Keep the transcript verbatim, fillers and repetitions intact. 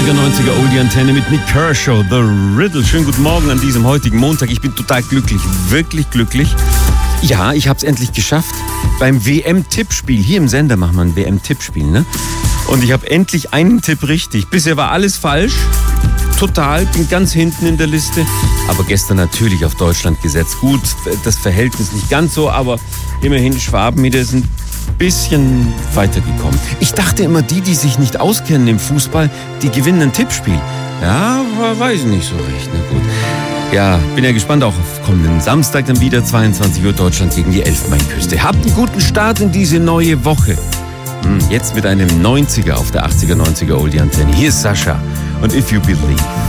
achtziger, neunziger Oldie-Antenne mit Nick Kershaw, The Riddle. Schönen guten Morgen an diesem heutigen Montag. Ich bin total glücklich, wirklich glücklich. Ja, ich habe es endlich geschafft. Beim W M-Tippspiel, hier im Sender machen wir ein W M-Tippspiel, ne? Und ich habe endlich einen Tipp richtig. Bisher war alles falsch. Total, bin ganz hinten in der Liste. Aber gestern natürlich auf Deutschland gesetzt. Gut, das Verhältnis nicht ganz so, aber immerhin Schwaben wieder sind ein bisschen weitergekommen. Ich dachte immer, die, die sich nicht auskennen im Fußball, die gewinnen ein Tippspiel. Ja, weiß ich nicht so recht. Na gut. Ja, bin ja gespannt, auch auf kommenden Samstag dann wieder, zweiundzwanzig Uhr, Deutschland gegen die Elfenbeinküste. Habt einen guten Start in diese neue Woche. Hm, jetzt mit einem neunziger auf der achtziger, neunziger Oldie-Antenne. Hier ist Sascha und If You Believe.